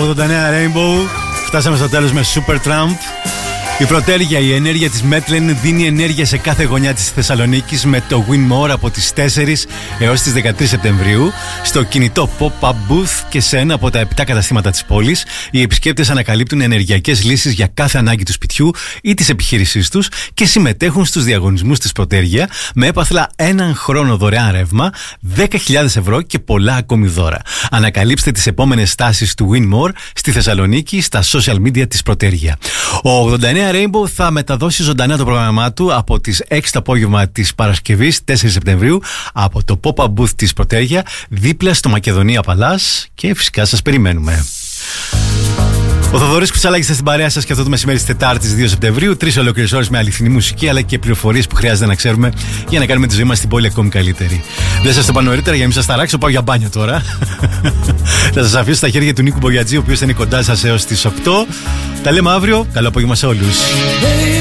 στο 89 Rainbow. Φτάσαμε στο τέλος με Supertramp. Η πρωτέργεια, η ενέργεια της Metlen δίνει ενέργεια σε κάθε γωνιά της Θεσσαλονίκης με το Winmore από τις 4 έως τις 13 Σεπτεμβρίου στο κινητό pop-up booth και σε ένα από τα 7 καταστήματα της πόλης. Οι επισκέπτες ανακαλύπτουν ενεργειακές λύσεις για κάθε ανάγκη του σπιτιού ή της επιχείρησής τους και συμμετέχουν στους διαγωνισμούς της πρωτέργεια με έπαθλα έναν χρόνο δωρεάν ρεύμα, 10.000 ευρώ και πολλά ακόμη δώρα. Ανακαλύψτε τις επόμενες στάσεις του Winmore στη Θεσσαλονίκη στα social media της πρωτέργεια. Ο 89 Rainbow θα μεταδώσει ζωντανά το πρόγραμμά του από τις 6 το απόγευμα της Παρασκευής 4 Σεπτεμβρίου από το pop-up booth της πρωτέργεια δίπλα στο Μακεδονία Παλάς και φυσικά σας περιμένουμε. Ο Θοδωρής Κουτσαλάκης στην παρέα σας και αυτό το μεσημέρι της Τετάρτης 2 Σεπτεμβρίου. 3 ολόκληρες ώρες με αληθινή μουσική αλλά και πληροφορίες που χρειάζεται να ξέρουμε για να κάνουμε τη ζωή μας στην πόλη ακόμη καλύτερη. Δεν σας το είπα νωρίτερα για να μην σας ταράξω, πάω για μπάνιο τώρα. Θα σας αφήσω στα χέρια του Νίκου Μπογιατζή, ο οποίος θα είναι κοντά σας έως τις 8. Τα λέμε αύριο. Καλό απόγευμα σε όλους.